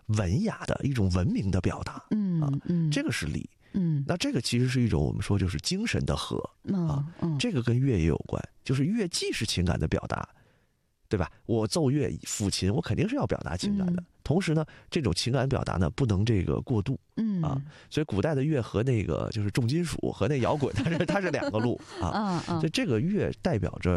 文雅的一种文明的表达，这个是礼。那这个其实是一种我们说就是精神的和这个跟乐也有关，就是乐既是情感的表达，对吧？我奏乐抚琴，我肯定是要表达情感的，同时呢，这种情感表达呢不能这个过度，所以古代的乐和那个就是重金属和那摇滚，它是两个路啊，所以这个乐代表着